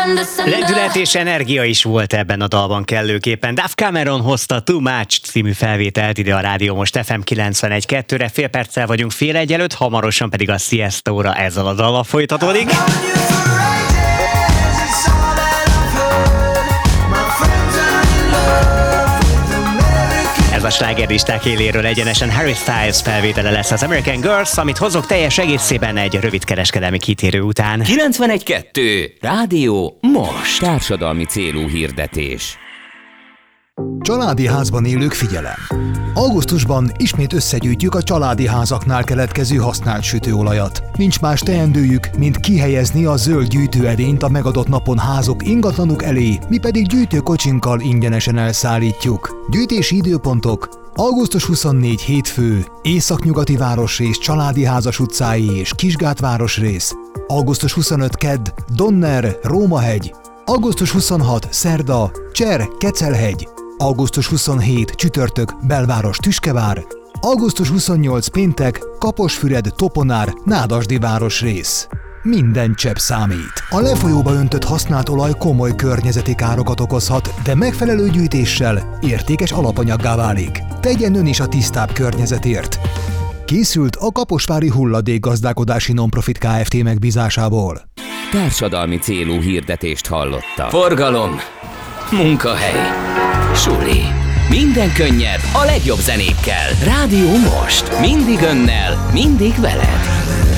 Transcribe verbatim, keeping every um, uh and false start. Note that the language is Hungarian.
Lendület és energia is volt ebben a dalban kellőképpen. Duff Cameron hozta Too Much című felvételt ide a Rádió Most ef em kilencvenegy kettőre. Fél perccel vagyunk fél egy előtt, hamarosan pedig a Siesta-óra ezzel a dallal folytatódik. Ez a slágerlisták éléről egyenesen Harry Styles felvétele lesz, az American Girls, amit hozok teljes egészében egy rövid kereskedelmi kitérő után. kilencvenegy kettő Rádió Most. Társadalmi célú hirdetés. Családi házban élők, figyelem! Augusztusban ismét összegyűjtjük a családi házaknál keletkező használt sütőolajat. Nincs más teendőjük, mint kihelyezni a zöld gyűjtőedényt a megadott napon házok ingatlanuk elé, mi pedig gyűjtőkocsinkkal ingyenesen elszállítjuk. Gyűjtési időpontok: augusztus huszonnégy hétfő, Északnyugati városrész Családi házas utcái és Kisgát városrész, augusztus huszonöt kedd, Donner, Rómahegy, augusztus huszonhat szerda, Cser, Kecelhegy, augusztus huszonhét csütörtök, Belváros, Tüskevár, augusztus huszonnyolc péntek, Kaposfüred, Toponár, Nádasdi városrész. Minden csepp számít. A lefolyóba öntött használt olaj komoly környezeti károkat okozhat, de megfelelő gyűjtéssel értékes alapanyaggá válik. Tegyen ön is a tisztább környezetért. Készült a Kaposvári Hulladékgazdálkodási Nonprofit Kft. Megbízásából. Társadalmi célú hirdetést hallotta. Forgalom, munkahely, suli. Minden könnyed a legjobb zenékkel. Rádió Most. Mindig önnel, mindig veled.